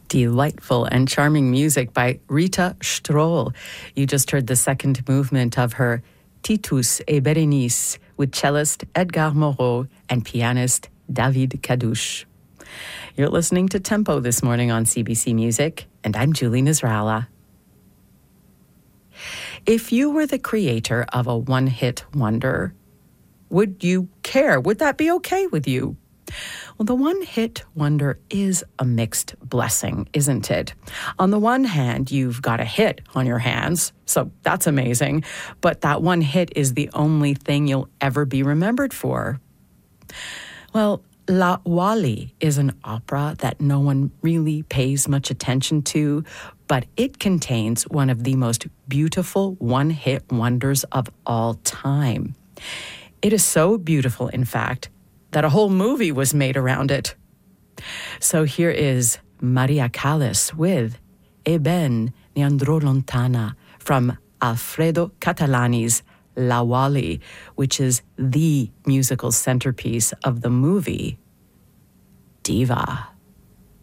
Delightful and charming music by Rita Stroll. You just heard the second movement of her Titus et Berenice with cellist Edgar Moreau and pianist David Kadouche. You're listening to Tempo this morning on CBC Music, and I'm Julie Nasrallah. If you were the creator of a one-hit wonder, would you care? Would that be okay with you? Well, the one-hit wonder is a mixed blessing, isn't it? On the one hand, you've got a hit on your hands, so that's amazing, but that one hit is the only thing you'll ever be remembered for. Well, La Wally is an opera that no one really pays much attention to, but it contains one of the most beautiful one-hit wonders of all time. It is so beautiful, in fact, that a whole movie was made around it. So here is Maria Callas with E ben ne andrò lontana from Alfredo Catalani's La Wally, which is the musical centerpiece of the movie Diva.